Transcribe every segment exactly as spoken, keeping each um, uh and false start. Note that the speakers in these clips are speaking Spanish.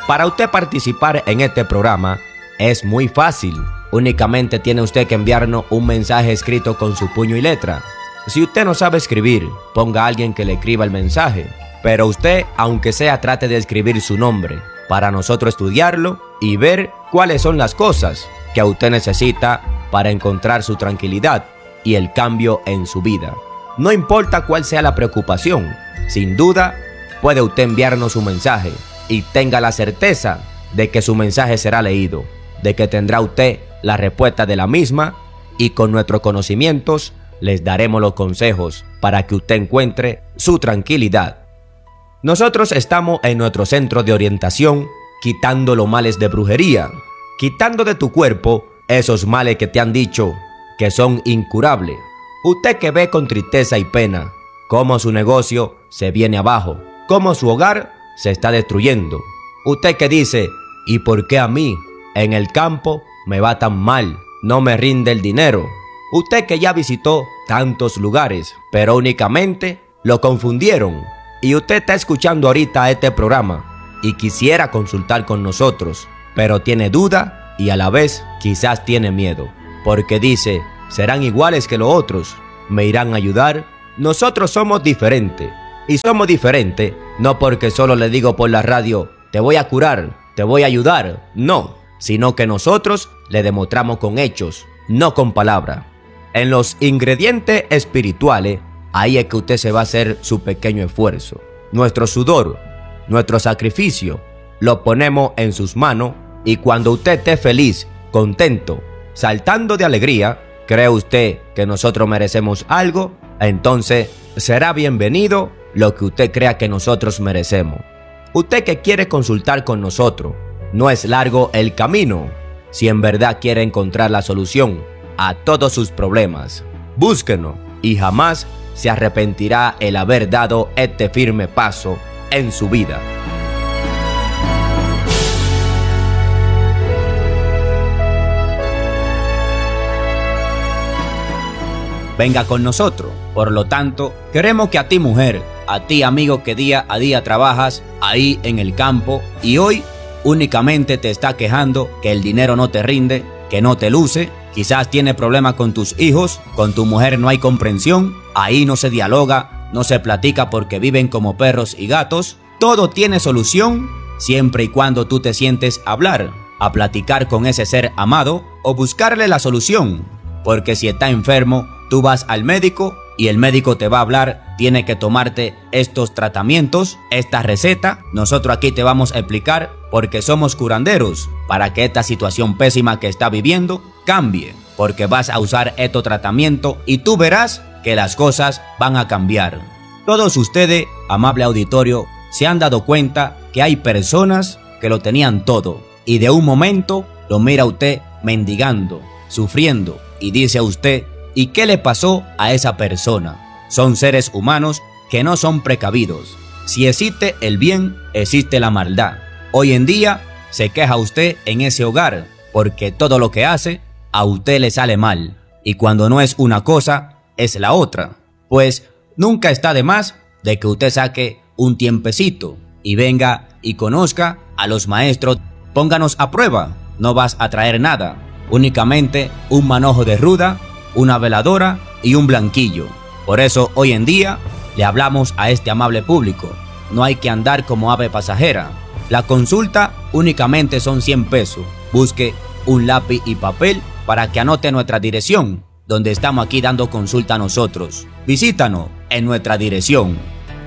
Para usted participar en este programa es muy fácil. Únicamente tiene usted que enviarnos un mensaje escrito con su puño y letra. Si usted no sabe escribir, ponga a alguien que le escriba el mensaje. Pero usted, aunque sea, trate de escribir su nombre para nosotros estudiarlo y ver cuáles son las cosas que usted necesita para encontrar su tranquilidad y el cambio en su vida. No importa cuál sea la preocupación, sin duda puede usted enviarnos su mensaje y tenga la certeza de que su mensaje será leído, de que tendrá usted la respuesta de la misma y con nuestros conocimientos les daremos los consejos para que usted encuentre su tranquilidad. Nosotros estamos en nuestro centro de orientación quitando los males de brujería, quitando de tu cuerpo esos males que te han dicho que son incurables. Usted que ve con tristeza y pena cómo su negocio se viene abajo, cómo su hogar se está destruyendo. Usted que dice, ¿y por qué a mí en el campo me va tan mal? No me rinde el dinero. Usted que ya visitó tantos lugares, pero únicamente lo confundieron. Y usted está escuchando ahorita este programa y quisiera consultar con nosotros, pero tiene duda y a la vez quizás tiene miedo, porque dice, serán iguales que los otros, me irán a ayudar. Nosotros somos diferentes, y somos diferentes no porque solo le digo por la radio, te voy a curar, te voy a ayudar, no, sino que nosotros le demostramos con hechos, no con palabras. En los ingredientes espirituales, ahí es que usted se va a hacer su pequeño esfuerzo. Nuestro sudor, nuestro sacrificio, lo ponemos en sus manos y cuando usted esté feliz, contento, saltando de alegría, ¿cree usted que nosotros merecemos algo? Entonces será bienvenido lo que usted crea que nosotros merecemos. Usted que quiere consultar con nosotros, no es largo el camino. Si en verdad quiere encontrar la solución a todos sus problemas, búsquenos y jamás se arrepentirá el haber dado este firme paso en su vida. Venga con nosotros. Por lo tanto, queremos que a ti mujer, a ti amigo que día a día trabajas ahí en el campo y hoy únicamente te está quejando que el dinero no te rinde, que no te luce, quizás tienes problemas con tus hijos, con tu mujer no hay comprensión, ahí no se dialoga, no se platica porque viven como perros y gatos. Todo tiene solución siempre y cuando tú te sientes a hablar, a platicar con ese ser amado o buscarle la solución, porque si está enfermo, tú vas al médico y el médico te va a hablar, tiene que tomarte estos tratamientos, esta receta. Nosotros aquí te vamos a explicar porque somos curanderos para que esta situación pésima que está viviendo cambie, porque vas a usar estos tratamientos y tú verás que las cosas van a cambiar. Todos ustedes, amable auditorio, se han dado cuenta que hay personas que lo tenían todo y de un momento lo mira usted mendigando, sufriendo y dice a usted, ¿y qué le pasó a esa persona? Son seres humanos que no son precavidos. Si existe el bien, existe la maldad. Hoy en día se queja usted en ese hogar porque todo lo que hace a usted le sale mal. Y cuando no es una cosa, es la otra. Pues nunca está de más de que usted saque un tiempecito y venga y conozca a los maestros. Pónganos a prueba, no vas a traer nada, únicamente un manojo de ruda, una veladora y un blanquillo. Por eso hoy en día le hablamos a este amable público. No hay que andar como ave pasajera. La consulta únicamente son cien pesos. Busque un lápiz y papel para que anote nuestra dirección, donde estamos aquí dando consulta a nosotros. Visítanos en nuestra dirección.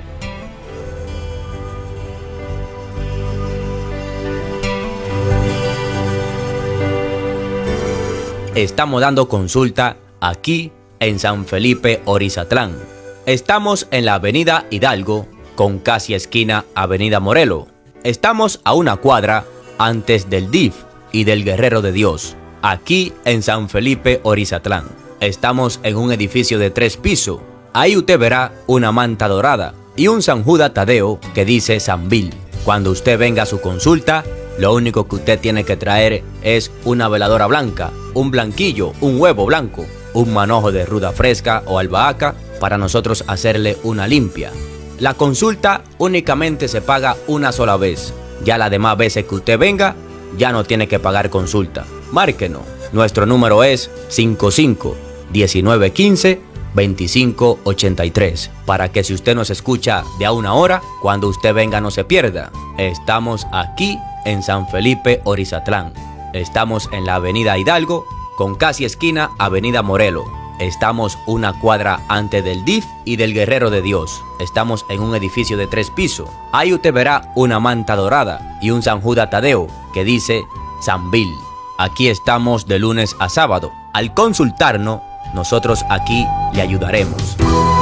Estamos dando consulta aquí en San Felipe, Orizatlán. Estamos en la avenida Hidalgo, con casi esquina avenida Morelos. Estamos a una cuadra antes del D I F y del Guerrero de Dios, aquí en San Felipe, Orizatlán. Estamos en un edificio de tres pisos. Ahí usted verá una manta dorada y un San Judas Tadeo que dice San Bill. Cuando usted venga a su consulta, lo único que usted tiene que traer es una veladora blanca, un blanquillo, un huevo blanco, un manojo de ruda fresca o albahaca para nosotros hacerle una limpia. La consulta únicamente se paga una sola vez. Ya las demás veces que usted venga, ya no tiene que pagar consulta. Márquenos. Nuestro número es cinco cinco, diecinueve quince, veinticinco ochenta y tres. Para que si usted nos escucha de a una hora, cuando usted venga no se pierda. Estamos aquí en San Felipe, Orizatlán. Estamos en la avenida Hidalgo, con casi esquina avenida Morelos. Estamos una cuadra antes del D I F y del Guerrero de Dios. Estamos en un edificio de tres pisos. Ahí usted verá una manta dorada y un San Judas Tadeo que dice San Bill. Aquí estamos de lunes a sábado. Al consultarnos, nosotros aquí le ayudaremos.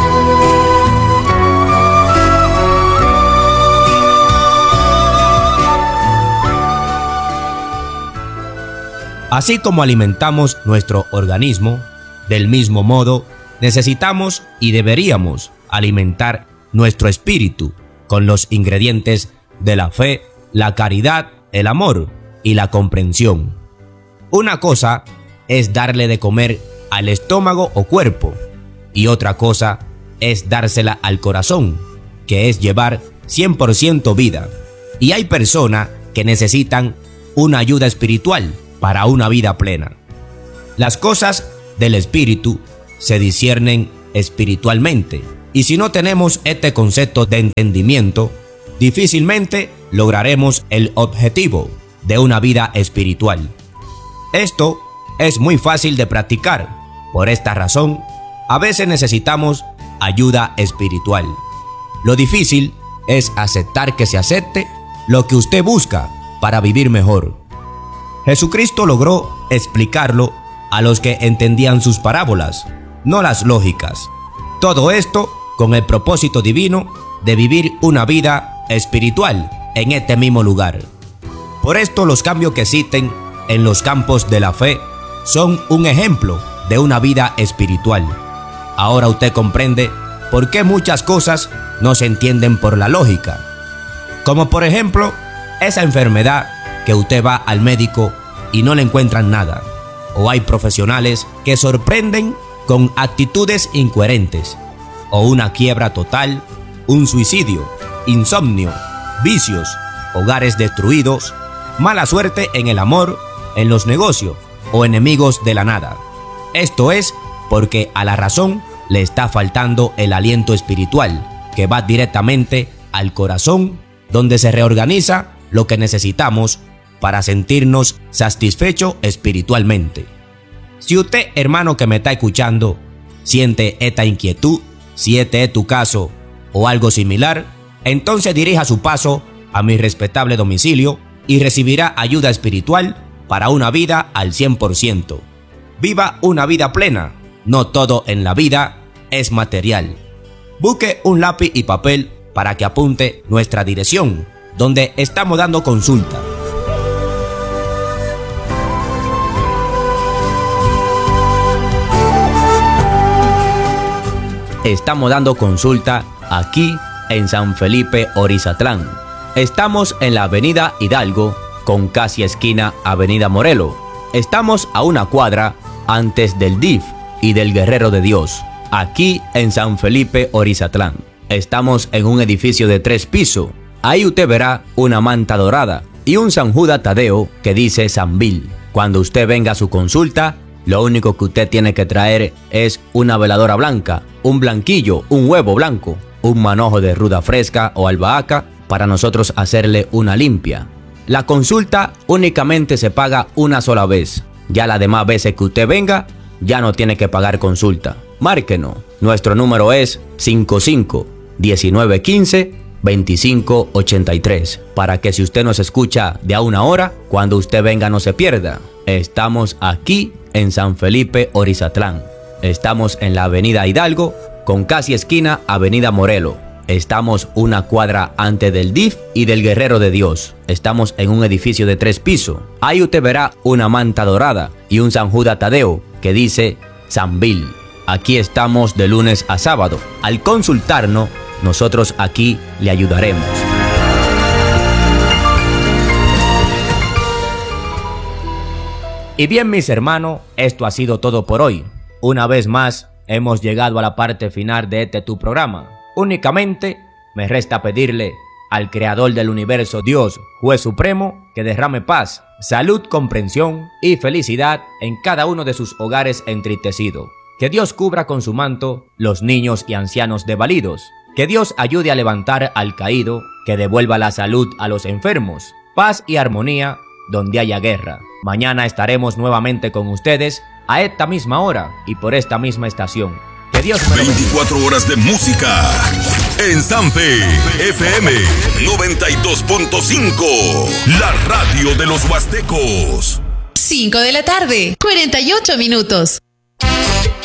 Así como alimentamos nuestro organismo, del mismo modo necesitamos y deberíamos alimentar nuestro espíritu con los ingredientes de la fe, la caridad, el amor y la comprensión. Una cosa es darle de comer al estómago o cuerpo, y otra cosa es dársela al corazón, que es llevar cien por ciento vida. Y hay personas que necesitan una ayuda espiritual para una vida plena. Las cosas del espíritu se disciernen espiritualmente, y si no tenemos este concepto de entendimiento, difícilmente lograremos el objetivo de una vida espiritual. Esto es muy fácil de practicar. Por esta razón, a veces necesitamos ayuda espiritual. Lo difícil es aceptar que se acepte lo que usted busca para vivir mejor. Jesucristo logró explicarlo a los que entendían sus parábolas, no las lógicas. Todo esto con el propósito divino de vivir una vida espiritual en este mismo lugar. Por esto los cambios que existen en los campos de la fe son un ejemplo de una vida espiritual. Ahora usted comprende por qué muchas cosas no se entienden por la lógica. Como por ejemplo, esa enfermedad que usted va al médico y no le encuentran nada. O hay profesionales que sorprenden con actitudes incoherentes. O una quiebra total, un suicidio, insomnio, vicios, hogares destruidos, mala suerte en el amor, en los negocios o enemigos de la nada. Esto es porque a la razón le está faltando el aliento espiritual que va directamente al corazón, donde se reorganiza lo que necesitamos para sentirnos satisfechos espiritualmente. Si usted, hermano que me está escuchando, siente esta inquietud, si este es tu caso o algo similar, entonces dirija su paso a mi respetable domicilio y recibirá ayuda espiritual para una vida al cien por ciento. Viva una vida plena. No todo en la vida es material. Busque un lápiz y papel para que apunte nuestra dirección, donde estamos dando consulta. Estamos dando consulta aquí en San Felipe, Orizatlán. Estamos en la avenida Hidalgo, con casi esquina avenida Morelos. Estamos a una cuadra antes del D I F y del Guerrero de Dios, aquí en San Felipe, Orizatlán. Estamos en un edificio de tres pisos. Ahí usted verá una manta dorada y un San Judas Tadeo que dice San Bill. Cuando usted venga a su consulta, lo único que usted tiene que traer es una veladora blanca, un blanquillo, un huevo blanco, un manojo de ruda fresca o albahaca para nosotros hacerle una limpia. La consulta únicamente se paga una sola vez. Ya las demás veces que usted venga, ya no tiene que pagar consulta. Márquenos. Nuestro número es cinco cinco, diecinueve quince, veinticinco ochenta y tres. Para que si usted nos escucha de a una hora, cuando usted venga no se pierda. Estamos aquí en San Felipe, Orizatlán. Estamos en la avenida Hidalgo, con casi esquina avenida Morelos. Estamos una cuadra antes del D I F y del Guerrero de Dios. Estamos en un edificio de tres pisos. Ahí usted verá una manta dorada y un San Judas Tadeo que dice San Bill. Aquí estamos de lunes a sábado. Al consultarnos, nosotros aquí le ayudaremos. Y bien, mis hermanos, esto ha sido todo por hoy. Una vez más, hemos llegado a la parte final de este tu programa. Únicamente me resta pedirle al creador del universo, Dios, juez supremo, que derrame paz, salud, comprensión y felicidad en cada uno de sus hogares entristecido. Que Dios cubra con su manto los niños y ancianos desvalidos. Que Dios ayude a levantar al caído, que devuelva la salud a los enfermos. Paz y armonía donde haya guerra. Mañana estaremos nuevamente con ustedes a esta misma hora y por esta misma estación. Que Dios me lo bendiga. veinticuatro horas de música en Sanfe F M noventa y dos punto cinco, la radio de los huastecos. cinco de la tarde, cuarenta y ocho minutos.